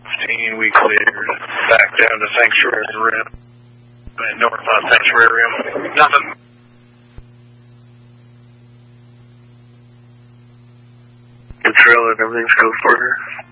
15, we cleared back down to Sanctuary Rim and north on Sanctuary Rim. Nothing. The trail and everything's go for her.